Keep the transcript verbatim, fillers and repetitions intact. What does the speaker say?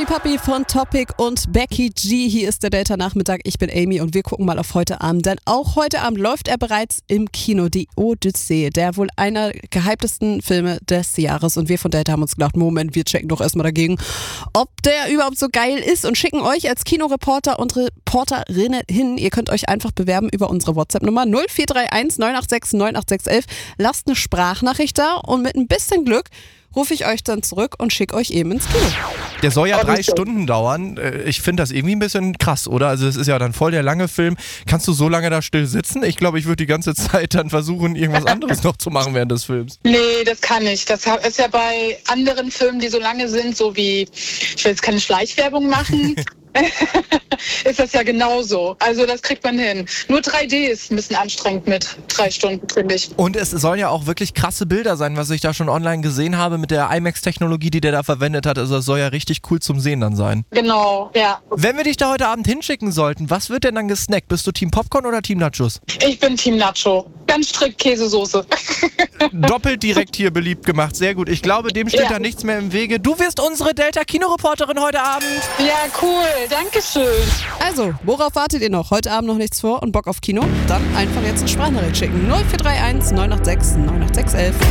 Sorry Papi von Topic und Becky G. Hier ist der Delta-Nachmittag. Ich bin Amy und wir gucken mal auf heute Abend. Denn auch heute Abend läuft er bereits im Kino, die Odyssee, der wohl einer gehyptesten Filme des Jahres. Und wir von Delta haben uns gedacht, Moment, wir checken doch erstmal dagegen, ob der überhaupt so geil ist und schicken euch als Kinoreporter und Reporterinnen hin. Ihr könnt euch einfach bewerben über unsere WhatsApp-Nummer null vier drei eins neun acht sechs neun acht sechs eins. Lasst eine Sprachnachricht da und mit ein bisschen Glück rufe ich euch dann zurück und schicke euch eben ins Kino. Der soll ja drei Stunden dauern. Ich finde das irgendwie ein bisschen krass, oder? Also es ist ja dann voll der lange Film. Kannst du so lange da still sitzen? Ich glaube, ich würde die ganze Zeit dann versuchen, irgendwas anderes noch zu machen während des Films. Nee, das kann ich. Das ist ja bei anderen Filmen, die so lange sind, so wie, ich will jetzt keine Schleichwerbung machen, ist das ja genauso. Also das kriegt man hin. Nur drei D ist ein bisschen anstrengend mit drei Stunden, finde ich. Und es sollen ja auch wirklich krasse Bilder sein, was ich da schon online gesehen habe mit der IMAX-Technologie, die der da verwendet hat. Also es soll ja richtig cool zum Sehen dann sein. Genau, ja. Wenn wir dich da heute Abend hinschicken sollten, was wird denn dann gesnackt? Bist du Team Popcorn oder Team Nachos? Ich bin Team Nacho. Ganz strikt Käsesoße. Doppelt direkt hier beliebt gemacht. Sehr gut. Ich glaube, dem steht ja da nichts mehr im Wege. Du wirst unsere Delta-Kinoreporterin heute Abend. Ja, cool. Dankeschön. Also, worauf wartet ihr noch? Heute Abend noch nichts vor und Bock auf Kino? Dann einfach jetzt eine Sprachnachricht schicken. null vier drei eins neun acht sechs neun acht sechs eins.